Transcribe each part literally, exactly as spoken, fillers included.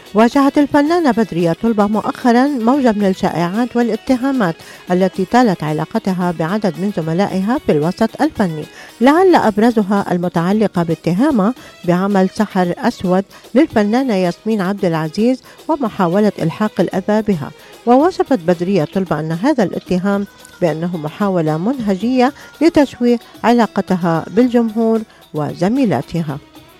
واجهت الفنانة بدرية طلبة مؤخرا موجة من الشائعات والاتهامات التي طالت علاقتها بعدد من زملائها في الوسط الفني، لعل أبرزها المتعلقة باتهامها بعمل سحر أسود للفنانة ياسمين عبد العزيز ومحاولة إلحاق الأذى بها. ووصفت بدرية طلبة أن هذا الاتهام بأنه محاولة منهجية لتشويه علاقتها بالجمهور وزميلاتها.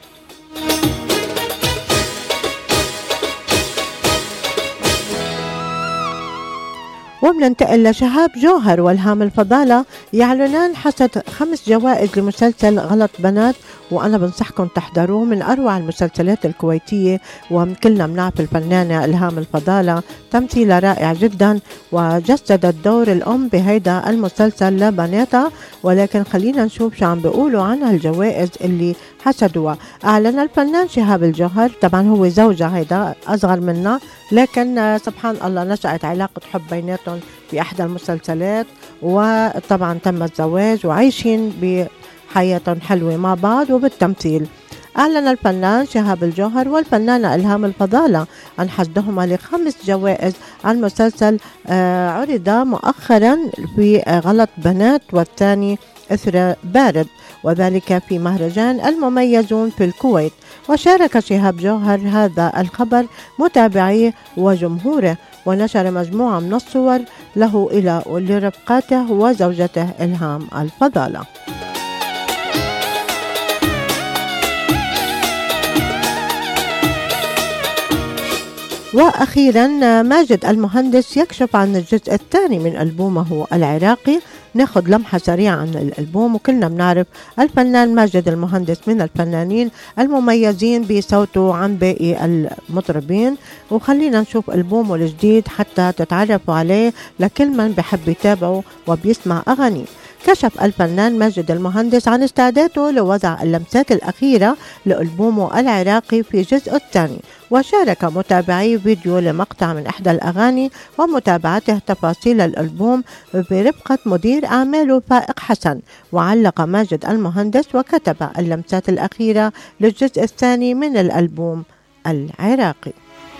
وبننتقل لشهاب جوهر والهام الفضالة، يعلنان حصد خمس جوائز لمسلسل غلط بنات، وأنا بنصحكم تحضروه، من أروع المسلسلات الكويتية، وكلنا بنعرف الفنانة إلهام الفضالة تمثيلها رائع جدا، وجسدت دور الأم بهيدا المسلسل لبناتها. ولكن خلينا نشوف شو عم بيقولوا عن الجوائز اللي حسدوها. أعلن الفنان شهاب الجوهر، طبعا هو زوجة هيدا أصغر منا، لكن سبحان الله نشأت علاقة حب بيناتهم في أحدى المسلسلات، وطبعا تم الزواج وعايشين بحياتهم حلوة مع بعض وبالتمثيل. أعلن الفنان شهاب الجوهر والفنانة إلهام الفضالة عن حصدهما لخمس جوائز عن مسلسل آه عرض مؤخرا في آه غلط بنات، والثاني إثر بارد، وذلك في مهرجان المميزون في الكويت. وشارك شهاب جوهر هذا الخبر متابعيه وجمهوره، ونشر مجموعة من الصور له إلى لرفقاته وزوجته إلهام الفضالة. وأخيرا ماجد المهندس يكشف عن الجزء الثاني من ألبومه العراقي. ناخد لمحة سريعة عن الألبوم. وكلنا بنعرف الفنان ماجد المهندس من الفنانين المميزين بصوته عن باقي المطربين، وخلينا نشوف ألبومه الجديد حتى تتعرفوا عليه لكل من بحب يتابعه وبيسمع أغاني. كشف الفنان ماجد المهندس عن استعداده لوضع اللمسات الأخيرة لألبومه العراقي في جزء الثاني، وشارك متابعي فيديو لمقطع من إحدى الأغاني ومتابعته تفاصيل الألبوم برفقة مدير أعماله فائق حسن. وعلق ماجد المهندس وكتب اللمسات الأخيرة للجزء الثاني من الألبوم العراقي.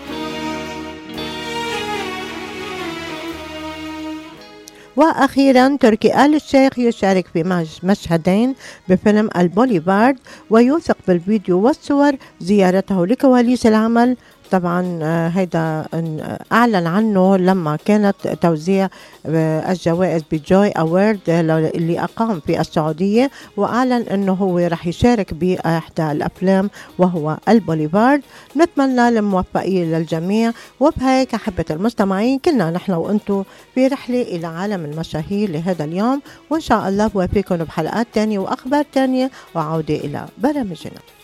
وأخيرا تركي آل الشيخ يشارك في مشهدين بفيلم البوليفارد، ويوثق بالفيديو والصور زيارته لكواليس العمل. طبعا هيدا أعلن عنه لما كانت توزيع الجوائز بجوي أوورد اللي أقام في السعودية، وأعلن أنه هو رح يشارك بإحدى الأفلام وهو البوليفارد. نتمنى الموفقية للجميع، وبهيك أحبة المستمعين كنا نحن وأنتو في رحلة إلى عالم المشاهير لهذا اليوم، وإن شاء الله بوافيكم بحلقات تانية وأخبار تانية وعودة إلى برامجنا.